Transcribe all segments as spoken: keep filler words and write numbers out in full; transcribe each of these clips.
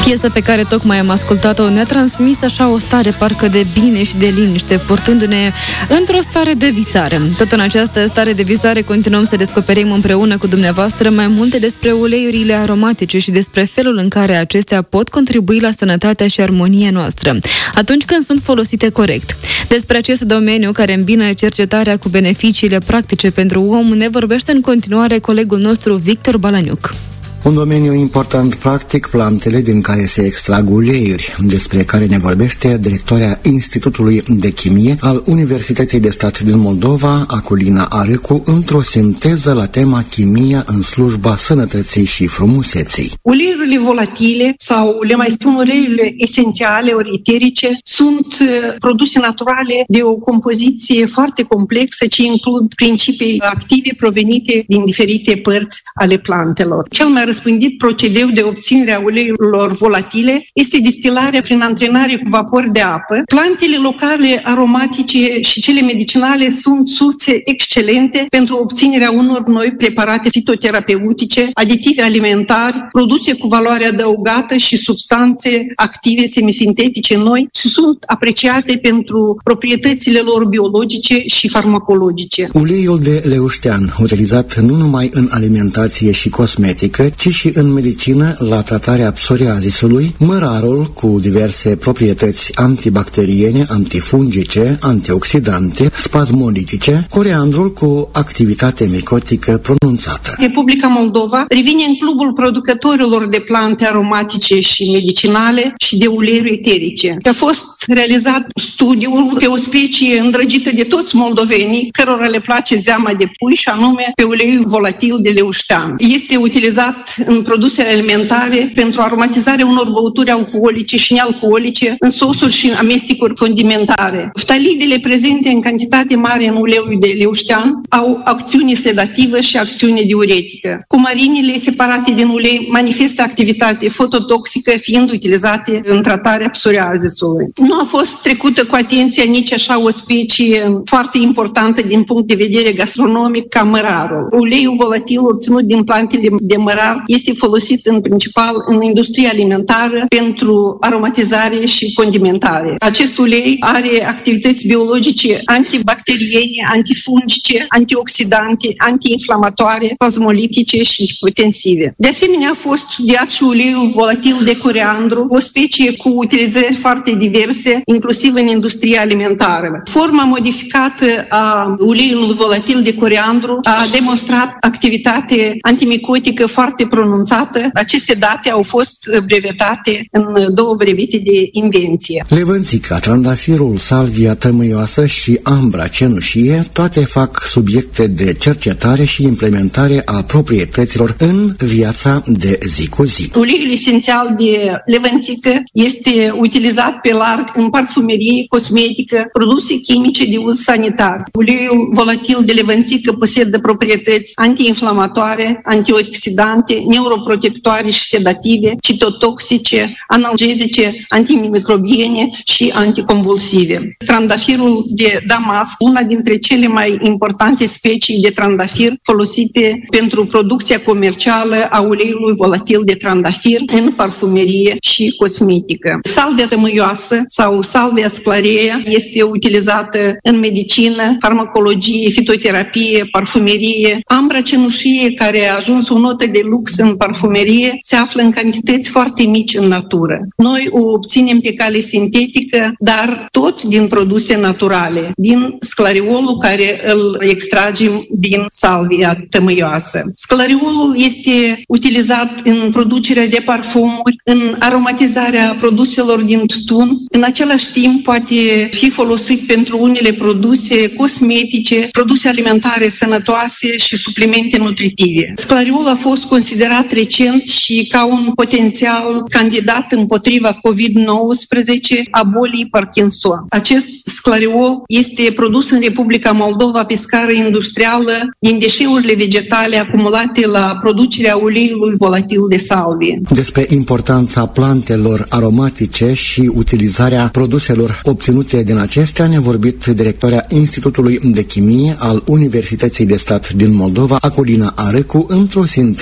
Piesa pe care tocmai am ascultat-o ne-a transmis așa o stare parcă de bine și de liniște, purtându-ne într-o stare de visare. Tot în această stare de visare continuăm să descoperim împreună cu dumneavoastră mai multe despre uleiurile aromatice și despre felul în care acestea pot contribui la sănătatea și armonia noastră, atunci când sunt folosite corect. Despre acest domeniu care îmbină cercetarea cu beneficiile practice pentru om ne vorbește în continuare colegul nostru Victor Balaniuc. Un domeniu important, practic, plantele din care se extrag uleiuri, despre care ne vorbește directoarea Institutului de Chimie al Universității de Stat din Moldova, Aculina Arecu, într-o sinteză la tema Chimia în slujba sănătății și frumuseții. Uleiurile volatile, sau le mai spun uleiurile esențiale ori eterice, sunt produse naturale de o compoziție foarte complexă ce includ principii active provenite din diferite părți ale plantelor. Cel mai răspândit procedeu de obținere a uleiurilor volatile este distilarea prin antrenare cu vapor de apă. Plantele locale aromatice și cele medicinale sunt surse excelente pentru obținerea unor noi preparate fitoterapeutice, aditivi alimentari, produse cu valoare adăugată și substanțe active semisintetice noi și sunt apreciate pentru proprietățile lor biologice și farmacologice. Uleiul de leuștean, utilizat nu numai în alimentație și cosmetică, ci și în medicină la tratarea psoriazisului, mărarul cu diverse proprietăți antibacteriene, antifungice, antioxidante, spasmolitice, coriandrul cu activitate micotică pronunțată. Republica Moldova revine în clubul producătorilor de plante aromatice și medicinale și de uleiuri eterice. A fost realizat studiul pe o specie îndrăgită de toți moldovenii, cărora le place zeama de pui, și anume pe uleiul volatil de leuștean. Este utilizat în produsele alimentare pentru aromatizarea unor băuturi alcoolice și nealcoolice, în sosuri și în amestecuri condimentare. Ftalidele prezente în cantitate mare în uleiul de leuștean au acțiune sedativă și acțiune diuretică. Cumarinile separate din ulei manifestă activitate fototoxică, fiind utilizate în tratarea psoriazisului. Nu a fost trecută cu atenție nici așa o specie foarte importantă din punct de vedere gastronomic ca mărarul. Uleiul volatil obținut din plantele de mărar este folosit în principal în industria alimentară pentru aromatizare și condimentare. Acest ulei are activități biologice antibacteriene, antifungice, antioxidante, antiinflamatoare, spasmolitice și hipotensive. De asemenea, a fost studiat și uleiul volatil de coriandru, o specie cu utilizări foarte diverse, inclusiv în industria alimentară. Forma modificată a uleiului volatil de coriandru a demonstrat activitate antimicotică foarte pronunțată. Aceste date au fost brevetate în două brevete de invenție. Levânțica, trandafirul, salvia tămâioasă și ambra cenușie, toate fac subiecte de cercetare și implementare a proprietăților în viața de zi cu zi. Uleiul esențial de levânțică este utilizat pe larg în parfumerie, cosmetică, produse chimice de uz sanitar. Uleiul volatil de levânțică posedă proprietăți antiinflamatoare, antioxidante, neuroprotectoare și sedative, citotoxice, analgezice, antimicrobiene și anticonvulsive. Trandafirul de Damasc, una dintre cele mai importante specii de trandafir folosite pentru producția comercială a uleiului volatil de trandafir în parfumerie și cosmetică. Salvia tămâioasă sau salvia sclarea este utilizată în medicină, farmacologie, fitoterapie, parfumerie. Ambra cenușie, care a ajuns o notă de lux în parfumerie, se află în cantități foarte mici în natură. Noi o obținem pe cale sintetică, dar tot din produse naturale, din sclariolul care îl extragem din salvia tămâioasă. Sclariolul este utilizat în producerea de parfumuri, în aromatizarea produselor din tutun. În același timp poate fi folosit pentru unele produse cosmetice, produse alimentare sănătoase și suplimente nutritive. Sclariolul a fost considerat recent și ca un potențial candidat împotriva covid nouăsprezece a bolii Parkinson. Acest sclariol este produs în Republica Moldova pe scară industrială din deșeurile vegetale acumulate la producerea uleiului volatil de salvie. Despre importanța plantelor aromatice și utilizarea produselor obținute din acestea ne-a vorbit directoarea Institutului de Chimie al Universității de Stat din Moldova, Aculina Arecu, într-o sinteză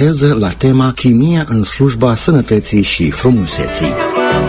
la tema Chimia în slujba sănătății și frumuseții.